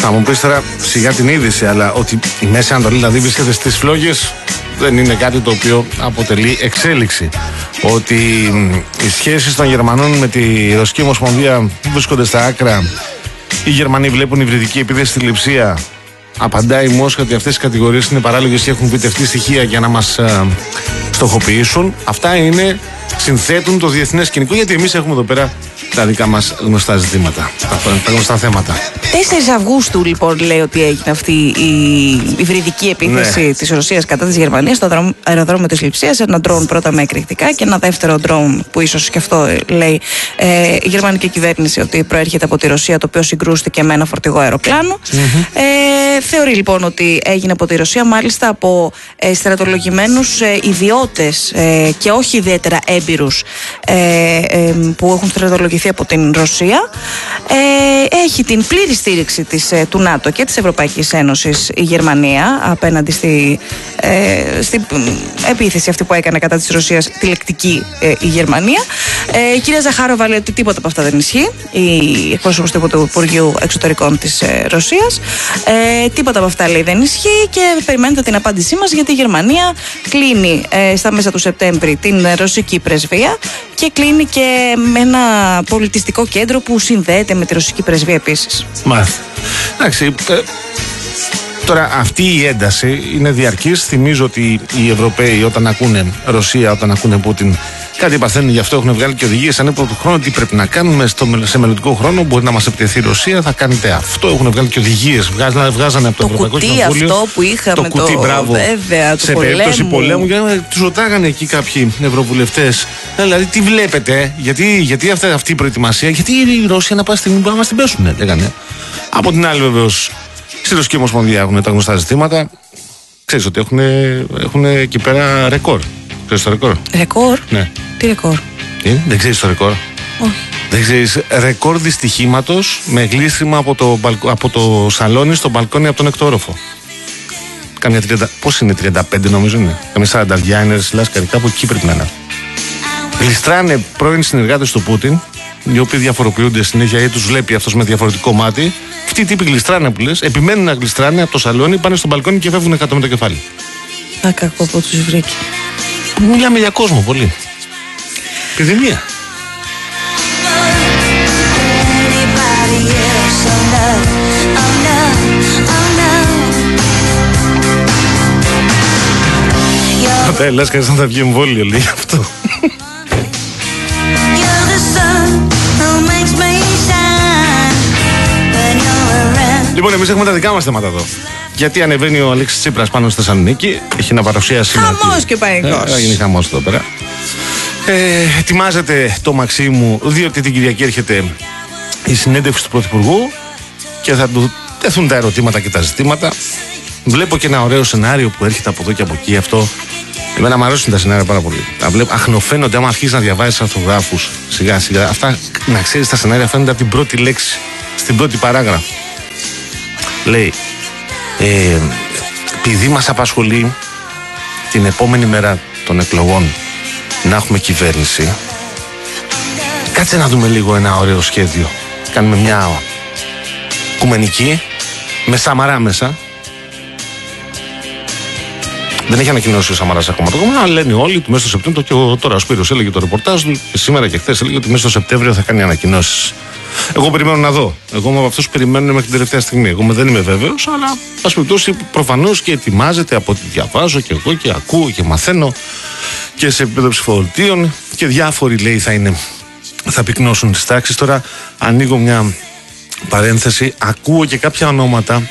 Θα μου πεις τώρα σιγά την είδηση, αλλά ότι η Μέση Ανατολή δηλαδή βρίσκεται στις φλόγες δεν είναι κάτι το οποίο αποτελεί εξέλιξη. Ότι οι σχέσεις των Γερμανών με τη Ρωσική Ομοσπονδία βρίσκονται στα άκρα. Οι Γερμανοί βλέπουν υβριδική επίθεση στη Λειψία. Απαντάει η Μόσχα ότι αυτές οι κατηγορίες είναι παράλογες και έχουν βιτευτεί στοιχεία για να μας στοχοποιήσουν. Αυτά συνθέτουν το διεθνές σκηνικό, γιατί εμείς έχουμε εδώ πέρα τα δικά μας γνωστά ζητήματα, τα γνωστά θέματα. 4 Αυγούστου λοιπόν λέει ότι έγινε αυτή η υβριδική επίθεση της Ρωσίας κατά της Γερμανίας στο αεροδρόμιο της Λειψίας. Ένα ντρόουν πρώτα με εκρηκτικά και ένα δεύτερο ντρόουν που ίσως και αυτό λέει η γερμανική κυβέρνηση ότι προέρχεται από τη Ρωσία, το οποίο συγκρούστηκε με ένα φορτηγό αεροπλάνο. Θεωρεί λοιπόν ότι έγινε από τη Ρωσία, μάλιστα από στρατολογημένους ιδιώτες και όχι ιδιαίτερα έμπειρους που έχουν στρατολογηθεί από την Ρωσία. Έχει την πλήρη στήριξη του ΝΑΤΟ και της Ευρωπαϊκής Ένωσης η Γερμανία απέναντι στην επίθεση αυτή που έκανε κατά της Ρωσίας τη λεκτική η Γερμανία. Η κυρία Ζαχάροβα λέει ότι τίποτα από αυτά δεν ισχύει, η εκπρόσωπος του Υπουργείου Εξωτερικών της Ρωσίας. Τίποτα από αυτά λέει δεν ισχύει και περιμένετε την απάντησή μας, γιατί η Γερμανία κλείνει στα μέσα του Σεπτέμβρη την ρωσική πρεσβεία και κλείνει και με ένα πολιτιστικό κέντρο που συνδέεται με τη ρωσική πρεσβεία επίσης. Μάλιστα. Εντάξει, τώρα αυτή η ένταση είναι διαρκής. Θυμίζω ότι οι Ευρωπαίοι όταν ακούνε Ρωσία, όταν ακούνε Πούτιν, κάτι παθαίνουν, γι' αυτό έχουν βγάλει και οδηγίες ανέπο του χρόνου τι πρέπει να κάνουμε σε μελλοντικό χρόνο. Μπορεί να μας επιτεθεί η Ρωσία, θα κάνετε αυτό. Έχουν βγάλει και οδηγίες. Βγάζανε από το Ευρωπαϊκό Κοινοβούλιο. Αυτό που είχαμε, το κουτί, μπράβο, βέβαια, σε περίπτωση πολέμου. Τους ρωτάγανε εκεί κάποιοι ευρωβουλευτές. Δηλαδή, τι βλέπετε, γιατί αυτή η προετοιμασία, γιατί η Ρώσια να πάει στιγμή που να μας την πέσουν, λέγανε. Από την άλλη, βεβαίως, στη Ρωσική Ομοσπονδία έχουν τα γνωστά ζητήματα. Ξέρεις ότι έχουν εκεί πέρα ρεκόρ. Ξέρεις το ρεκόρ? Ρεκόρ? Ναι. Τι ρεκόρ? Δεν ξέρεις το ρεκόρ? Όχι. Δεν ξέρεις? Ρεκόρ δυστυχήματος με γλίστριμα από το σαλόνι στο μπαλκόνι από τον έκτο όροφο. Κάμια 30, πώς είναι, 35 νομίζω είναι. Κάμια 40 είναι λάσκαρη, κάπου εκεί πρέπει να είναι. Γλιστράνε πρώην συνεργάτες του Πούτιν, οι οποίοι διαφοροποιούνται συνέχεια ή τους βλέπει αυτός με διαφορετικό μάτι. Αυτοί οι τύποι γλιστράνε που λες, επιμένουν να γλιστράνε από το σαλόνι, πάνε στο μπαλκόνι και φεύγουν 100 με το κεφάλι. Να κακό που τους βρήκε. Μιλάμε για κόσμο πολύ. Επιδημία. Λες κανείς να θα βγει εμβόλιο, λέει αυτό. Λοιπόν, εμείς έχουμε τα δικά μας θέματα εδώ. Γιατί ανεβαίνει ο Αλέξης Τσίπρας πάνω στη Θεσσαλονίκη, έχει να παρουσιάσει. Χαμός και πανικός. Θα γίνει χαμός εδώ πέρα. Ετοιμάζεται το Μαξίμου, διότι την Κυριακή έρχεται η συνέντευξη του Πρωθυπουργού και θα του τεθούν τα ερωτήματα και τα ζητήματα. Βλέπω και ένα ωραίο σενάριο που έρχεται από εδώ και από εκεί. Αυτό εμένα μου αρέσουν τα σενάρια πάρα πολύ. Τα βλέπω, αχνοφαίνονται άμα αρχίσει να διαβάζει αρθρογράφους σιγά σιγά. Αυτά, να ξέρεις, τα σενάρια φαίνονται από την πρώτη λέξη, στην πρώτη παράγραφο. Λέει, επειδή μας απασχολεί την επόμενη μέρα των εκλογών να έχουμε κυβέρνηση, κάτσε να δούμε λίγο ένα ωραίο σχέδιο. Κάνουμε μια οικουμενική με Σαμαρά μέσα. Δεν έχει ανακοινώσει ο Σαμαράς ακόμα το κόμμα, αλλά λένε όλοι ότι μέσα στο Σεπτέμβριο, και τώρα ο Σπύρος έλεγε το ρεπορτάζ του, και σήμερα και χθες έλεγε ότι μέσα στο Σεπτέμβριο θα κάνει ανακοινώσεις. Εγώ περιμένω να δω. Εγώ είμαι από αυτούς που περιμένουν μέχρι την τελευταία στιγμή. Εγώ δεν είμαι βέβαιος, αλλά ας περιπτώσει προφανώς και ετοιμάζεται από ό,τι διαβάζω και εγώ και ακούω και μαθαίνω και σε επίπεδο ψηφοδελτίων και διάφοροι λέει θα πυκνώσουν τις τάξεις. Τώρα ανοίγω μια παρένθεση, ακούω και κάποια ονόματα.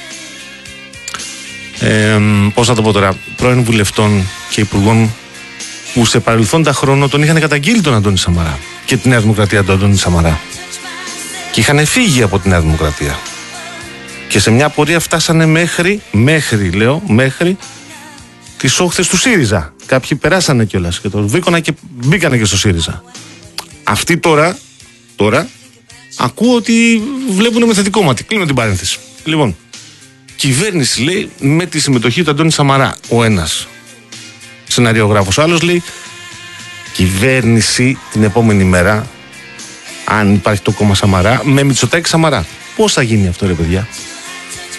Πώς θα το πω τώρα, πρώην βουλευτών και υπουργών που σε παρελθόντα χρόνο τον είχαν καταγγείλει τον Αντώνη Σαμαρά και τη Νέα Δημοκρατία του Αντώνη Σαμαρά και είχαν φύγει από τη Νέα Δημοκρατία και σε μια πορεία φτάσανε μέχρι τις όχθες του ΣΥΡΙΖΑ. Κάποιοι περάσανε κιόλας και το βήκωνα και μπήκανε και στο ΣΥΡΙΖΑ. Αυτοί τώρα ακούω ότι βλέπουν με θετικό μάτι. Κλείνω την παρένθεση. Λοιπόν, κυβέρνηση λέει με τη συμμετοχή του Αντώνη Σαμαρά. Ο ένας σεναριογράφος, ο άλλος λέει κυβέρνηση την επόμενη μέρα, αν υπάρχει το κόμμα Σαμαρά, με Μητσοτάκη Σαμαρά. Πώς θα γίνει αυτό, ρε παιδιά?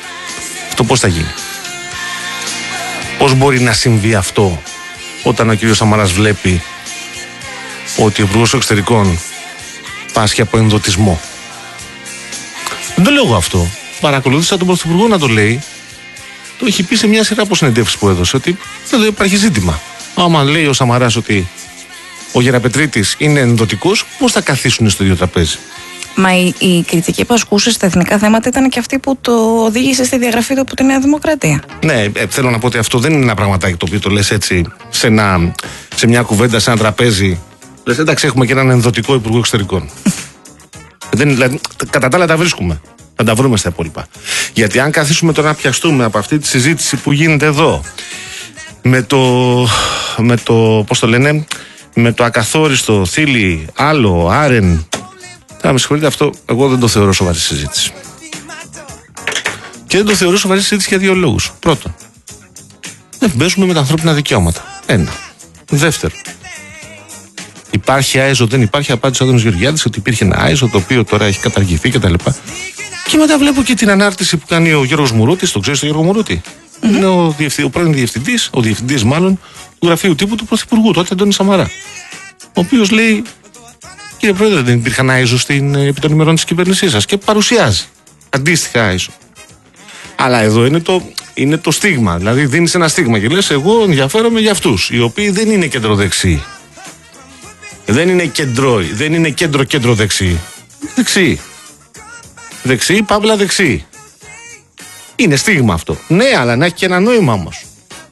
Αυτό πώς θα γίνει? Πώς μπορεί να συμβεί αυτό όταν ο κύριος Σαμαράς βλέπει ότι ο Υπουργός Εξωτερικών πάσχει από ενδοτισμό? Δεν το λέω εγώ αυτό. Παρακολούθησα τον Πρωθυπουργό να το λέει. Το έχει πει σε μια σειρά από συνεντεύξεις που έδωσε, ότι δεν υπάρχει ζήτημα. Άμα λέει ο Σαμαράς ότι ο Γεραπετρίτης είναι ενδοτικός, πώς θα καθίσουν στο ίδιο τραπέζι? Μα η κριτική που ασκούσε στα εθνικά θέματα ήταν και αυτή που το οδήγησε στη διαγραφή του από τη Νέα Δημοκρατία. Ναι, θέλω να πω ότι αυτό δεν είναι ένα πραγματάκι το οποίο το λες έτσι σε μια κουβέντα, σε ένα τραπέζι. Λες, εντάξει, έχουμε και έναν ενδοτικό Υπουργό Εξωτερικών. Δηλαδή, κατά τα άλλα τα βρίσκουμε. Θα τα βρούμε στα υπόλοιπα. Γιατί αν καθίσουμε τώρα να πιαστούμε από αυτή τη συζήτηση που γίνεται εδώ, με το πώς το λένε, με το ακαθόριστο, Θήλη, άλλο, Άρεν. Με συγχωρείτε, αυτό εγώ δεν το θεωρώ σοβαρή συζήτηση. Και δεν το θεωρώ σοβαρή συζήτηση για δύο λόγους. Πρώτον, δεν παίζουμε με τα ανθρώπινα δικαιώματα. Ένα. Δεύτερο, υπάρχει ΆΕΖΟ, δεν υπάρχει? Απάντησε ο Άδωνης Γεωργιάδης ότι υπήρχε ένα ΆΕΖΟ το οποίο τώρα έχει καταργηθεί κτλ. Και μετά βλέπω και την ανάρτηση που κάνει ο Γιώργος Μουρούτης. Το ξέρεις τον Γιώργο Μουρούτη? Είναι ο πρώην διευθυντής μάλλον του γραφείου τύπου του Πρωθυπουργού, τότε Αντώνη Σαμαρά. Ο οποίος λέει: Κύριε Πρόεδρε, δεν υπήρχαν ΆΕΖΟ επί των ημερών της κυβέρνησής σας? Και παρουσιάζει αντίστοιχα ΆΕΖΟ. Αλλά εδώ είναι το στίγμα. Δηλαδή δίνεις ένα στίγμα και λες: εγώ ενδιαφέρομαι για αυτούς, οι οποίοι δεν είναι κεντροδεξιοί. Δεν είναι κεντρώοι, δεν είναι κέντρο δεξιοί. Δεξιοί. Δεξιοί, παύλα δεξιοί. Είναι στίγμα αυτό. Ναι, αλλά να έχει και ένα νόημα όμως.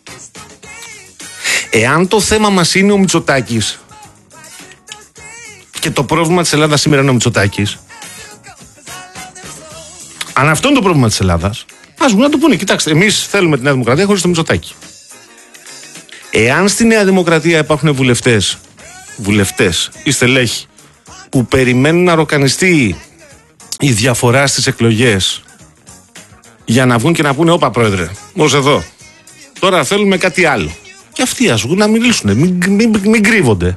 Εάν το θέμα μας είναι ο Μητσοτάκης και το πρόβλημα της Ελλάδας σήμερα είναι ο Μητσοτάκης, αν αυτό είναι το πρόβλημα της Ελλάδας, ας βγουν να το πούνε. Κοιτάξτε, εμείς θέλουμε τη Νέα Δημοκρατία χωρίς το Μητσοτάκη. Εάν στη Νέα Δημοκρατία υπάρχουν βουλευτές ή στελέχοι που περιμένουν να ροκανιστεί η διαφορά στις εκλογές για να βγουν και να πούνε: όπα Πρόεδρε, ως εδώ, τώρα θέλουμε κάτι άλλο. Και αυτοί ας βγουν να μιλήσουν, μην κρύβονται.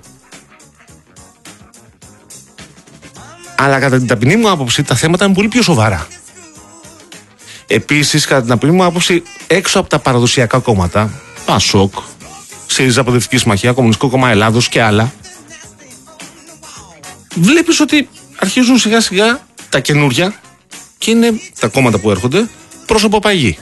Αλλά κατά την ταπεινή μου άποψη τα θέματα είναι πολύ πιο σοβαρά. Επίσης, κατά την ταπεινή μου άποψη, έξω από τα παραδοσιακά κόμματα, ΠΑΣΟΚ, ΣΥΡΙΖΑ, Προοδευτική Συμμαχία, Κομμουνιστικό Κόμμα Ελλάδος και άλλα, βλέπεις ότι αρχίζουν σιγά σιγά τα καινούρια και είναι τα κόμματα που έρχονται πρόσωπο παγί.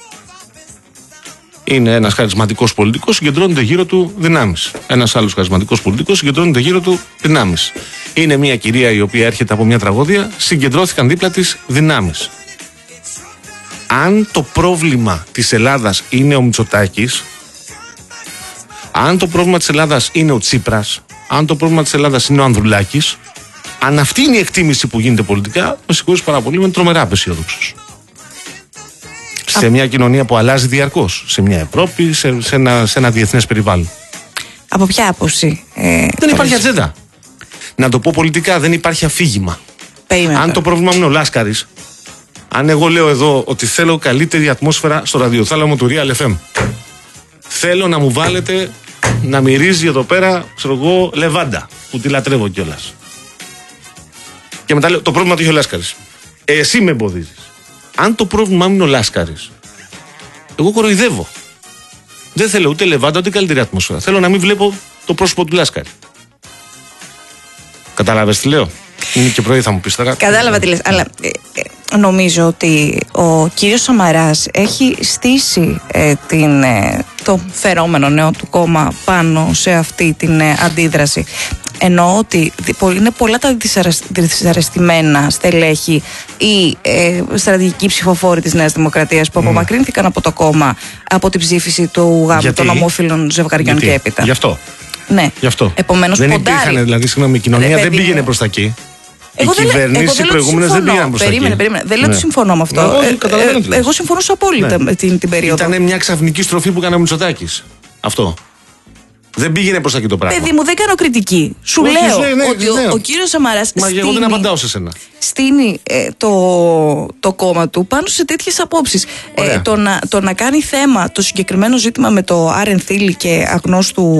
Είναι ένας χαρισματικός πολιτικός, συγκεντρώνεται γύρω του δυνάμεις. Ένας άλλος χαρισματικός πολιτικός, συγκεντρώνεται γύρω του δυνάμεις. Είναι μια κυρία η οποία έρχεται από μια τραγωδία, συγκεντρώθηκαν δίπλα της δυνάμεις. Αν το πρόβλημα της Ελλάδας είναι ο Μητσοτάκης, αν το πρόβλημα της Ελλάδας είναι ο Τσίπρας, αν το πρόβλημα της Ελλάδας είναι ο Ανδρουλάκης, αν αυτή είναι η εκτίμηση που γίνεται πολιτικά, με συγχωρείς πάρα πολύ, είμαι τρομερά απεσιόδοξος. Σε μια κοινωνία που αλλάζει διαρκώς, σε μια Ευρώπη, σε ένα διεθνές περιβάλλον. Από ποια άποψη? Δεν υπάρχει ατζέντα. Να το πω πολιτικά, δεν υπάρχει αφήγημα. Αν το πρόβλημα μου είναι ο Λάσκαρης, αν εγώ λέω εδώ ότι θέλω καλύτερη ατμόσφαιρα στο ραδιοθάλαμο του Real FM, θέλω να μου βάλετε να μυρίζει εδώ πέρα, ξέρω εγώ, λεβάντα, που τη λατρεύω κιόλας. Και μετά λέω: το πρόβλημα το έχει ο Λάσκαρης. Εσύ με εμποδίζεις. Αν το πρόβλημά μου είναι ο Λάσκαρης, εγώ κοροϊδεύω. Δεν θέλω ούτε λεβάντα ούτε καλύτερη ατμόσφαιρα. Θέλω να μην βλέπω το πρόσωπο του Λάσκαρη. Κατάλαβες τι λέω? Είναι και πρωί, θα μου πεις τώρα. Κατάλαβα τι λες, αλλά νομίζω ότι ο κύριος Σαμαράς έχει στήσει το φερόμενο νέο του κόμμα πάνω σε αυτή την αντίδραση. Εννοώ ότι είναι πολλά τα δυσαρεστημένα στελέχη ή στρατηγικοί ψηφοφόροι της Νέας Δημοκρατίας που απομακρύνθηκαν από το κόμμα από την ψήφιση του γάμου των ομόφυλων ζευγαριών και έπειτα. Γι' αυτό. Ναι. Γι' αυτό. Επομένως, δεν υπήρχαν, δηλαδή, συγγνώμη, η κοινωνία δεν πήγαινε προς τα εκεί. Οι κυβερνήσεις προηγούμενες δεν πήγαιναν προς τα εκεί. Περίμενε. Δεν λέω ότι συμφωνώ με αυτό. Εγώ συμφωνούσα απόλυτα με την περίοδο. Ήταν μια ξαφνική στροφή που έκανε ο Μητσοτάκης. Αυτό. Δεν πήγαινε προς τα εκεί το πράγμα. Παιδί μου, δεν κάνω κριτική. Σου λέω ότι ο κύριος Σαμαράς εγώ δεν απαντάω σε σένα. Στείνει το κόμμα του πάνω σε τέτοιες απόψεις. Το να κάνει θέμα το συγκεκριμένο ζήτημα με το Άρεν Θήλη και αγνώστου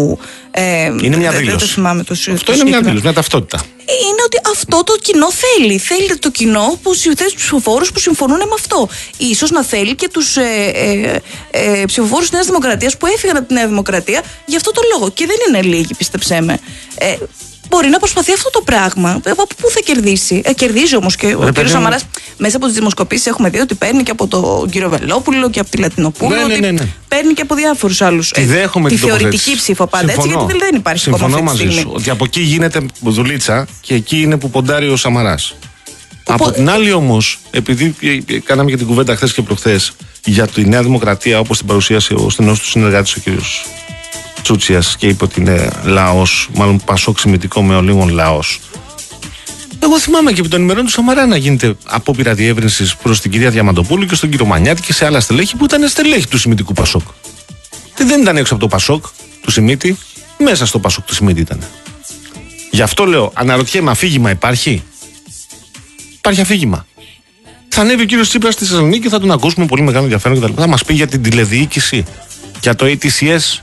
Είναι μια δήλωση. Αυτό είναι μια δήλωση, μια ταυτότητα. Είναι ότι αυτό το κοινό θέλει. Θέλει το κοινό που θέσει τους ψηφοφόρους που συμφωνούν με αυτό. Ίσως να θέλει και τους ψηφοφόρους της Νέας Δημοκρατίας που έφυγαν από τη Νέα Δημοκρατία για αυτό το λόγο. Και δεν είναι λίγοι, πίστεψέ με. Μπορεί να προσπαθεί αυτό το πράγμα. Από πού θα κερδίσει? Κερδίζει όμως και ο κ. Σαμαράς. Μέσα από τις δημοσκοπήσεις έχουμε δει ότι παίρνει και από τον κύριο Βελόπουλο και από τη Λατινοπούλου. Ναι. Παίρνει και από διάφορους άλλους. Τη θεωρητική ψήφο πάντα. Έτσι, γιατί δεν υπάρχει κόμμα. Συμφωνώ μαζί σου. Ότι από εκεί γίνεται δουλίτσα και εκεί είναι που ποντάρει ο Σαμαράς. Από την άλλη όμως, επειδή κάναμε και την κουβέντα χθες και προχθές για τη Νέα Δημοκρατία, όπως την παρουσίασε ο στενός του συνεργάτης ο κ. Τσούτσιας και είπε ότι είναι λαός, μάλλον πασόκ συμμετικό με ολίγων λαός. Εγώ θυμάμαι και από τον ημερών του Σαμαρά να γίνεται απόπειρα διεύρυνσης προς την κυρία Διαμαντοπούλου και στον κύριο Μανιάτη και σε άλλα στελέχη που ήταν στελέχη του Συμμητικού Πασόκ. Και δεν ήταν έξω από το Πασόκ του Συμμίτη, μέσα στο Πασόκ του Συμμίτη ήταν. Γι' αυτό λέω, αναρωτιέμαι, αφήγημα υπάρχει? Υπάρχει αφήγημα. Θα ανέβει ο κύριος Τσίπρας στη Θεσσαλονίκη και θα τον ακούσουμε πολύ μεγάλο ενδιαφέρον κτλ. Θα μας πει για την τηλεδιοίκηση, για το ATCS.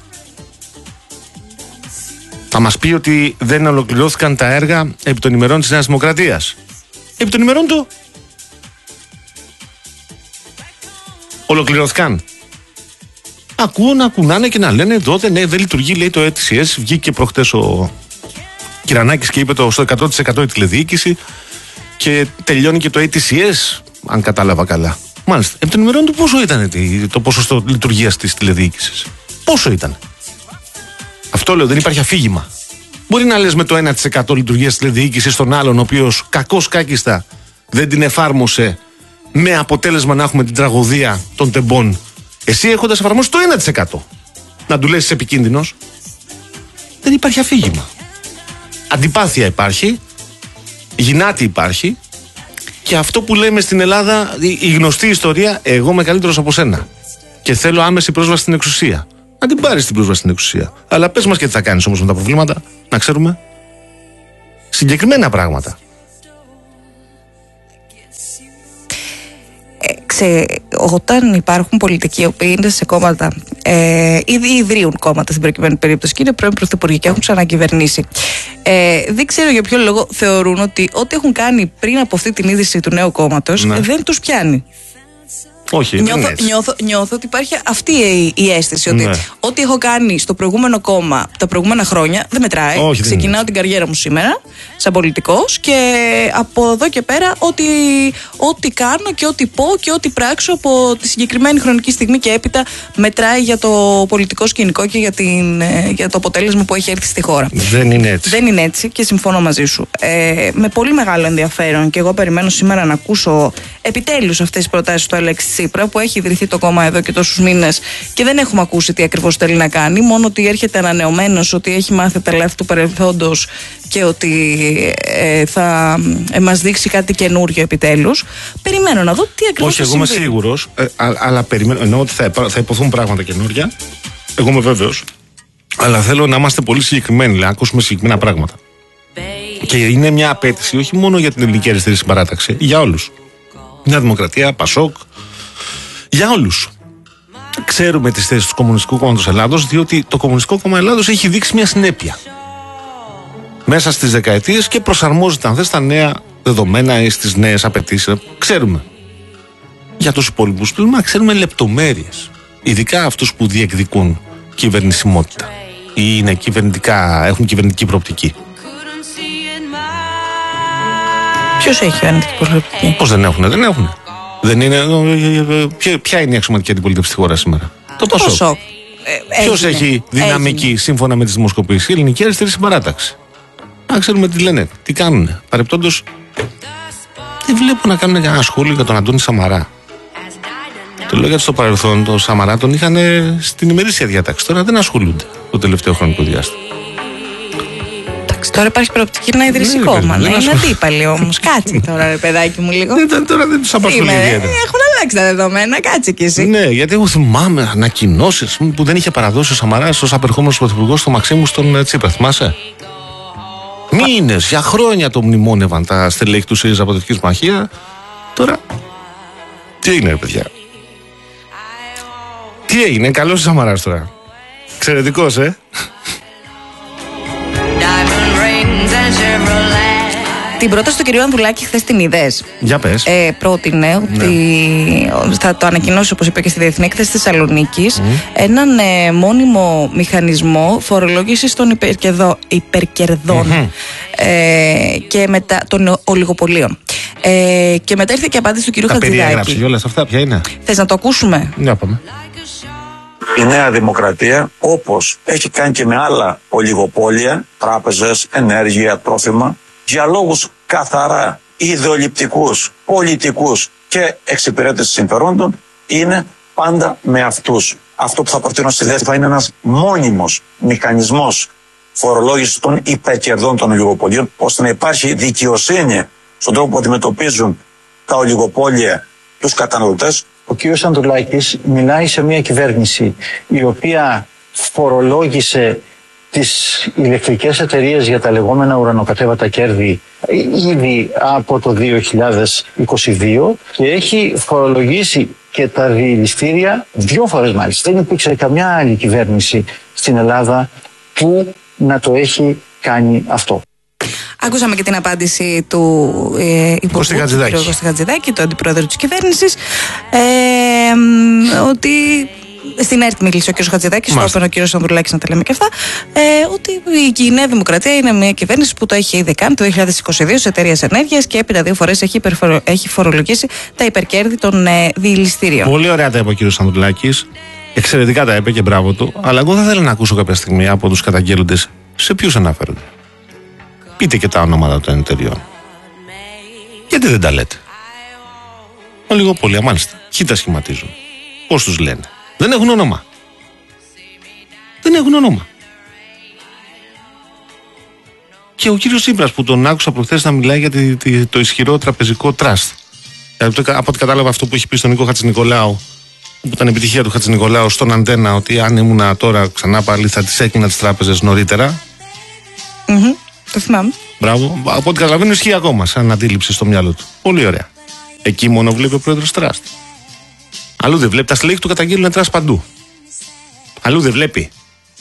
Θα μας πει ότι δεν ολοκληρώθηκαν τα έργα επί των ημερών της Νέας Δημοκρατίας. Επί των ημερών του ολοκληρώθηκαν. Ακούω να κουνάνε και να λένε εδώ δεν λειτουργεί, λέει το ATCS. Βγήκε προχτές ο Κυρανάκης και είπε στο 100% η τηλεδιοίκηση και τελειώνει και το ATCS, αν κατάλαβα καλά. Μάλιστα. Επί των ημερών του πόσο ήταν το ποσοστό λειτουργίας της τηλεδιοίκησης? Πόσο ήταν? Αυτό λέω, δεν υπάρχει αφήγημα. Μπορεί να λες με το 1% λειτουργίας της τηλεδιοίκησης στον άλλον, ο οποίος κακώς κάκιστα δεν την εφάρμοσε, με αποτέλεσμα να έχουμε την τραγωδία των τεμπών. Εσύ έχοντας εφαρμόσει το 1%, να του λες είσαι επικίνδυνος. Δεν υπάρχει αφήγημα. Αντιπάθεια υπάρχει, γυνάτη υπάρχει, και αυτό που λέμε στην Ελλάδα, η γνωστή ιστορία, εγώ μεγαλύτερος από σένα και θέλω άμεση πρόσβαση στην εξουσία. Να την πάρεις την πρόσβαση στην εξουσία. Αλλά πες μας και τι θα κάνεις όμως με τα προβλήματα, να ξέρουμε. Συγκεκριμένα πράγματα. Όταν υπάρχουν πολιτικοί οι οποίοι είναι σε κόμματα, ήδη ιδρύουν κόμματα στην προκειμένη περίπτωση και είναι πρώην πρωθυπουργοί και έχουν ξανακυβερνήσει, δεν ξέρω για ποιο λόγο θεωρούν ότι ό,τι έχουν κάνει πριν από αυτή την ίδρυση του νέου κόμματος δεν τους πιάνει. Όχι, νιώθω ότι υπάρχει αυτή η αίσθηση ότι ό,τι έχω κάνει στο προηγούμενο κόμμα τα προηγούμενα χρόνια δεν μετράει. Όχι, ξεκινάω την καριέρα μου σήμερα σαν πολιτικός και από εδώ και πέρα ό,τι κάνω και ό,τι πω και ό,τι πράξω από τη συγκεκριμένη χρονική στιγμή και έπειτα μετράει για το πολιτικό σκηνικό και για το αποτέλεσμα που έχει έρθει στη χώρα. Δεν είναι έτσι. Δεν είναι έτσι και συμφωνώ μαζί σου. Με πολύ μεγάλο ενδιαφέρον και εγώ περιμένω σήμερα να ακούσω επιτέλους αυτές τις προτάσεις του Αλέξη Τσίπρα, που έχει ιδρυθεί το κόμμα εδώ και τόσους μήνες και δεν έχουμε ακούσει τι ακριβώς θέλει να κάνει, μόνο ότι έρχεται ανανεωμένος, ότι έχει μάθει τα λάθη του παρελθόντος και ότι θα μας δείξει κάτι καινούριο επιτέλους. Περιμένω να δω τι ακριβώς θα συμβεί. Όχι, εγώ είμαι σίγουρος, αλλά περιμένω, εννοώ ότι θα υποθούν πράγματα καινούρια. Εγώ είμαι βέβαιος, αλλά θέλω να είμαστε πολύ συγκεκριμένοι, δηλαδή να ακούσουμε συγκεκριμένα πράγματα. Και είναι μια απέτηση όχι μόνο για την ελληνική αριστερή συμπαράταξη, για όλους. Νέα Δημοκρατία, Πασόκ, για όλους. Ξέρουμε τις θέσεις του Κομμουνιστικού Κόμματος Ελλάδος, διότι το Κομμουνιστικό Κόμμα Ελλάδος έχει δείξει μια συνέπεια μέσα στις δεκαετίες και προσαρμόζεται, αν θες, στα νέα δεδομένα ή στις νέες απαιτήσεις. Ξέρουμε. Για τους υπόλοιπους πλέον ξέρουμε λεπτομέρειες. Ειδικά αυτούς που διεκδικούν κυβερνησιμότητα ή είναι έχουν κυβερνητική προοπτική. Ποιος έχει αρνητική προοπτική? Πώς δεν έχουν? Δεν είναι, ποια είναι η αξιωματική αντιπολίτευση στη χώρα σήμερα? Το Πασόκ. Ποιος έχει δυναμική σύμφωνα με τις δημοσκοπήσεις? Η ελληνική αριστερή συμπαράταξη. Να ξέρουμε τι λένε, τι κάνουν. Παρεπτόντως, δεν βλέπω να κάνουν κανένα σχόλιο για τον Αντώνη Σαμαρά. Το λέω γιατί στο παρελθόν τον Σαμαρά τον είχαν στην ημερήσια διάταξη. Τώρα δεν ασχολούνται το τελευταίο χρονικό διάστημα. Τώρα υπάρχει προοπτική να ιδρύσει κόμμα. Είναι αντίπαλοι όμως. Κάτσε τώρα, ρε παιδάκι μου, λίγο. Τώρα δεν τους απασχολεί ιδιαίτερα. Έχουν αλλάξει τα δεδομένα, κάτσε κι εσύ. Ναι, γιατί εγώ θυμάμαι ανακοινώσεις που δεν είχε παραδώσει ο Σαμαράς ως απερχόμενος πρωθυπουργός στο Μαξίμου στον Τσίπρα. Θυμάσαι? Μήνες, για χρόνια το μνημόνευαν τα στελέχη του ΣΥΡΙΖΑ από Δυτική Συμμαχία. Τώρα. Τι έγινε, ρε παιδιά? Τι έγινε, καλός ο Σαμαράς τώρα. Εξαιρετικός, Την πρόταση του κ. Ανδρουλάκη χθες την είδες? Για πες. Πρότεινε ότι θα το ανακοινώσει, όπως είπε και στη Διεθνή Έκθεση Θεσσαλονίκης, έναν μόνιμο μηχανισμό φορολόγησης των υπερκερδών και μετά των ολιγοπολίων. Και μετά ήρθε και απάντηση του κ. Χατζηδάκη. Τα περιέγραψε όλα αυτά, ποια είναι? Θες να το ακούσουμε? Ναι, πάμε. Η Νέα Δημοκρατία, όπως έχει κάνει και με άλλα ολιγοπόλια, τράπεζες, ενέργεια, τρόφιμα, για λόγους καθαρά ιδεολειπτικούς, πολιτικούς και εξυπηρέτησης συμφερόντων, είναι πάντα με αυτούς. Αυτό που θα προτείνω στη δεύτερη θα είναι ένας μόνιμος μηχανισμός φορολόγησης των υπερκερδών των ολιγοπολίων, ώστε να υπάρχει δικαιοσύνη στον τρόπο που αντιμετωπίζουν τα ολιγοπόλια τους καταναλωτές. Ο κ. Ανδρουλάκης μιλάει σε μια κυβέρνηση η οποία φορολόγησε τις ηλεκτρικές εταιρείες για τα λεγόμενα ουρανοκατέβατα κέρδη ήδη από το 2022 και έχει φορολογήσει και τα διελιστήρια 2 φορές μάλιστα. Δεν υπήρξε καμιά άλλη κυβέρνηση στην Ελλάδα που να το έχει κάνει αυτό. Ακούσαμε και την απάντηση του Υπουργού Κώστη Χατζηδάκη, του Αντιπρόεδρου της κυβέρνησης, ότι στην ΕΡΤ μίλησε ο κ. Χατζηδάκης, το είπε ο κ. Ανδρουλάκης, να τα λέμε και αυτά, ότι η Νέα Δημοκρατία είναι μια κυβέρνηση που το έχει ήδη κάνει το 2022 σε εταιρείες ενέργειας και έπειτα 2 φορές έχει φορολογήσει τα υπερκέρδη των διελιστήριων. Πολύ ωραία τα είπε ο κ. Ανδρουλάκης. Εξαιρετικά τα είπε και μπράβο του. Αλλά εγώ θα ήθελα να ακούσω κάποια στιγμή από τους καταγγέλλοντες σε ποιους αναφέρονται. Πείτε και τα ονόματα των εταιριών. Γιατί δεν τα λέτε? Ολιγοπόλια, μάλιστα. Ποιοι τα σχηματίζουν? Πώς τους λένε? Δεν έχουν όνομα. Δεν έχουν όνομα. Και ο κύριος Τσίπρας που τον άκουσα προχθές να μιλάει για το ισχυρό τραπεζικό τραστ. Από ό,τι κατάλαβα αυτό που έχει πει στον Νίκο Χατζηνικολάου, που ήταν επιτυχία του Χατζηνικολάου στον Αντένα, ότι αν ήμουν τώρα ξανά πάλι θα τις έκλεινα τις τράπεζες νωρίτερα. Το θυμάμαι. Μπράβο. Από ό,τι καταλαβαίνω ισχύει ακόμα σαν αντίληψη στο μυαλό του. Πολύ ωραία. Εκεί μόνο βλέπει ο πρόεδρος τραστ. Αλλού δεν βλέπει. Τα στελέχη του καταγγέλνουν τραστ παντού. Αλλού δεν βλέπει.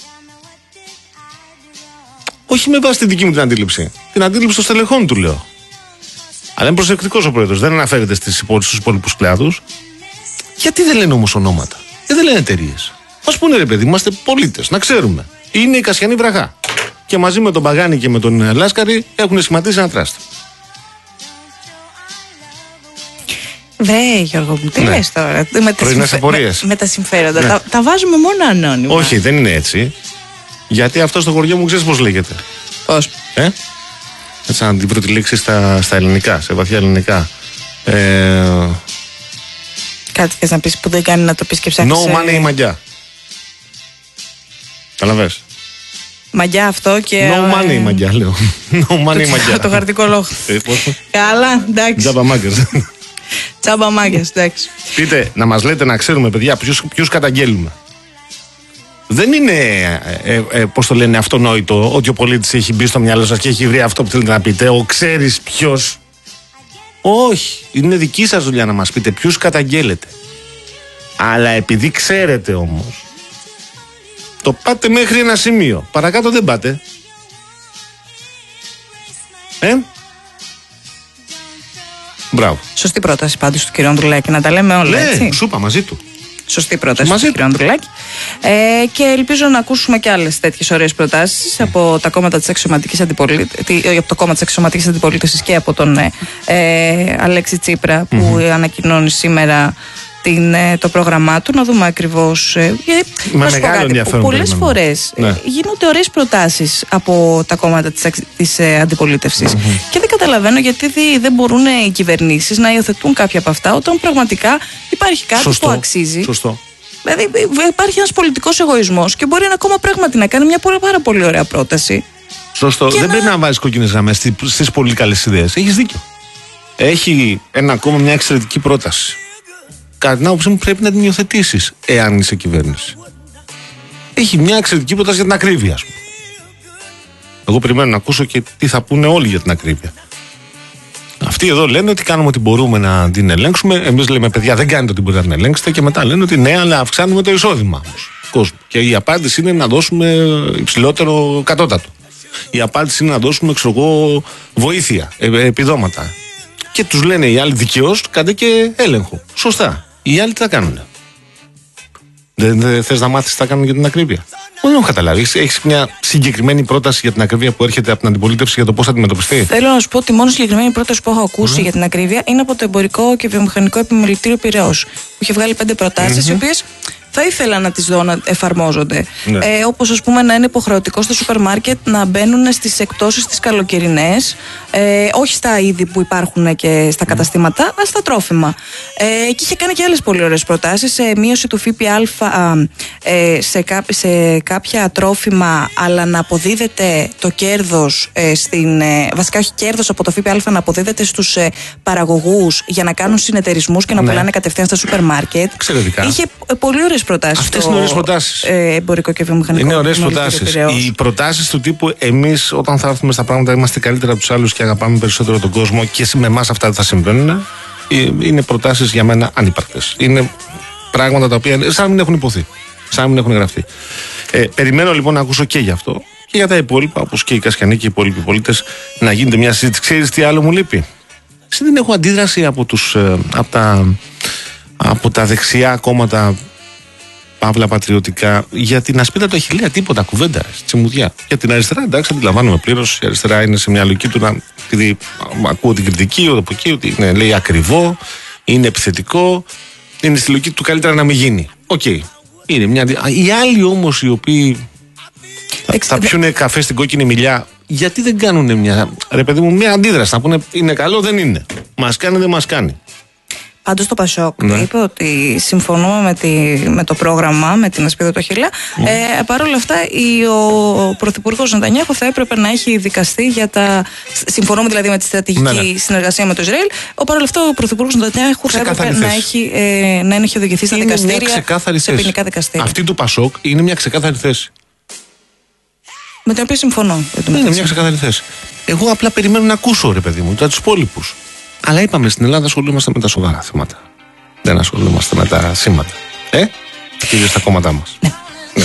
Όχι με βάση τη δική μου την αντίληψη. Την αντίληψη των στελεχών του λέω. Αλλά είναι προσεκτικός ο πρόεδρος. Δεν αναφέρεται στους υπόλοιπους κλάδους. Γιατί δεν λένε όμως ονόματα? Γιατί δεν λένε εταιρείες? Ας πούνε ρε παιδί, είμαστε πολίτες, να ξέρουμε. Είναι η Κασιανή Βραχά. Και μαζί με τον Παγάνη και με τον Λάσκαρη έχουν σχηματίσει ένα τραστ. Βρε Γιώργο μου, τι λες τώρα? Με τα συμφέροντα. Ναι. Τα βάζουμε μόνο ανώνυμα. Όχι, δεν είναι έτσι. Γιατί αυτό στο χωριό μου ξέρεις πώς λέγεται? Πώς? Έτσι να την πρώτη λέξη στα ελληνικά, σε βαθιά ελληνικά. Κάτι θες να πεις που δεν κάνει να το πεις και ψάχνεις? No money μαγιά. Καταλαβες? Μαγιά αυτό και... No money μαγιά λέω. No money μαγιά. Το χαρτικό λόγο. Καλά, εντάξει. Τζάμπα μάγκες. Τζάμπα μάγκες, εντάξει. Πείτε, να μας λέτε να ξέρουμε παιδιά ποιους καταγγέλνουμε. Δεν είναι, πώς το λένε, αυτονόητο ότι ο πολίτης έχει μπει στο μυαλό σας και έχει βρει αυτό που θέλετε να πείτε. Ξέρεις ποιος? Όχι, είναι δική σας δουλειά να μας πείτε ποιους καταγγέλλετε. Αλλά επειδή ξέρετε όμως, το πάτε μέχρι ένα σημείο. Παρακάτω δεν πάτε. Μπράβο. Σωστή πρόταση πάντως του κ. Ανδρουλάκη, να τα λέμε όλα, έτσι. Ναι, σου είπα μαζί του. Σωστή πρόταση του κ. Ανδρουλάκη. Και ελπίζω να ακούσουμε και άλλες τέτοιες ωραίες προτάσεις από τα κόμματα της αξιωματικής από το κόμμα της αξιωματικής αντιπολίτευσης και από τον Αλέξη Τσίπρα που ανακοινώνει σήμερα το πρόγραμμά του, να δούμε ακριβώς. Με μεγάλο ενδιαφέρον. Πολλές φορές γίνονται ωραίες προτάσεις από τα κόμματα της αντιπολίτευσης και δεν καταλαβαίνω γιατί δεν μπορούν οι κυβερνήσεις να υιοθετούν κάποια από αυτά όταν πραγματικά υπάρχει κάτι που αξίζει. Σωστό. Δηλαδή υπάρχει ένας πολιτικός εγωισμός και μπορεί ένα κόμμα πράγματι να κάνει μια πάρα πολύ ωραία πρόταση. Σωστό. Δεν πρέπει να βάζεις κόκκινες γραμμές στις πολύ καλές ιδέες. Έχεις δίκιο. Έχει ένα κόμμα μια εξαιρετική πρόταση. Κατά την άποψή μου πρέπει να την υιοθετήσεις εάν είσαι κυβέρνηση. Έχει μια εξαιρετική πρόταση για την ακρίβεια, ας πούμε. Εγώ περιμένω να ακούσω και τι θα πούνε όλοι για την ακρίβεια. Αυτοί εδώ λένε ότι κάνουμε ό,τι μπορούμε να την ελέγξουμε. Εμείς λέμε, παιδιά, δεν κάνετε ό,τι μπορείτε να την ελέγξετε. Και μετά λένε ότι ναι, αλλά αυξάνουμε το εισόδημα κόσμου. Και η απάντηση είναι να δώσουμε υψηλότερο κατώτατο. Η απάντηση είναι να δώσουμε, βοήθεια, επιδόματα. Και τους λένε οι άλλοι δικαίως, κάντε και έλεγχο. Σωστά. Οι άλλοι τι θα κάνουν? Δεν θες να μάθεις τι θα κάνουν για την ακρίβεια? Δεν έχω καταλάβει. Έχεις μια συγκεκριμένη πρόταση για την ακρίβεια που έρχεται από την αντιπολίτευση για το πώς θα αντιμετωπιστεί? Θέλω να σου πω ότι η μόνο συγκεκριμένη πρόταση που έχω ακούσει για την ακρίβεια είναι από το Εμπορικό και Βιομηχανικό Επιμελητήριο Πειραιώς, που είχε βγάλει 5 προτάσεις, οι οποίες θα ήθελα να τις δω να εφαρμόζονται. Ναι. Όπως, ας πούμε, να είναι υποχρεωτικό στο σούπερ μάρκετ να μπαίνουν στις εκπτώσεις τις καλοκαιρινές, όχι στα είδη που υπάρχουν και στα καταστήματα, αλλά στα τρόφιμα. Και είχε κάνει και άλλες πολύ ωραίες προτάσεις, μείωση του ΦΠΑ σε κάποια τρόφιμα, αλλά να αποδίδεται το κέρδος βασικά όχι κέρδος από το ΦΠΑ, να αποδίδεται στους παραγωγούς για να κάνουν συνεταιρισμούς και να πουλάνε κατευθείαν στα σούπερ μάρκετ. Είχε πολύ ωραίες προτάσεις. Αυτές είναι ωραίες προτάσεις. Εμπορικό και Βιομηχανικό. Είναι ωραίες προτάσεις. Οι προτάσεις του τύπου εμείς όταν θα έρθουμε στα πράγματα είμαστε καλύτερα από τους άλλους και αγαπάμε περισσότερο τον κόσμο και με εμάς αυτά δεν θα συμβαίνουν, είναι προτάσεις για μένα ανύπαρκτες. Είναι πράγματα τα οποία σαν να μην έχουν υποθεί, σαν να μην έχουν γραφτεί. Περιμένω λοιπόν να ακούσω και γι' αυτό και για τα υπόλοιπα, όπως και οι Κασιανοί και οι υπόλοιποι πολίτες, να γίνεται μια συζήτηση. Ξέρεις τι άλλο μου λείπει? Δεν έχω αντίδραση από τα δεξιά κόμματα, παύλα πατριωτικά, για την ασπίδα του Αχιλλέα. Τίποτα, κουβέντα, τσιμουδιά. Για την αριστερά, εντάξει, αντιλαμβάνομαι πλήρως. Η αριστερά είναι σε μια λογική του επειδή ακούω την κριτική από εκεί, ότι λέει ακριβό, είναι επιθετικό, είναι στη λογική του καλύτερα να μην γίνει. Οκ. Είναι μια. Οι άλλοι όμως οι οποίοι θα πιούνε καφέ στην κόκκινη μιλιά, γιατί δεν κάνουν μια αντίδραση, να πούνε είναι καλό, δεν είναι. Μας κάνει, δεν μας κάνει. Πάντως το Πασόκ είπε ότι συμφωνούμε με το πρόγραμμα, με την ασπίδα του Αχιλλέα. Παρ' όλα αυτά, ο Πρωθυπουργός Νετανιάχου θα έπρεπε να έχει δικαστεί για τα. Συμφωνούμε δηλαδή με τη στρατηγική συνεργασία με το Ισραήλ. Παρ' όλα αυτά, ο Πρωθυπουργός Νετανιάχου θα έπρεπε να έχει οδηγηθεί στα δικαστήρια, σε ποινικά δικαστήρια. Αυτή του Πασόκ είναι μια ξεκάθαρη θέση. Με την οποία συμφωνώ. Είναι μια ξεκάθαρη θέση. Εγώ απλά περιμένω να ακούσω, ρε παιδί μου, τους υπόλοιπους. Αλλά είπαμε, στην Ελλάδα ασχολούμαστε με τα σοβαρά θέματα. Δεν ασχολούμαστε με τα σήματα. Κυρίως στα κόμματά μας.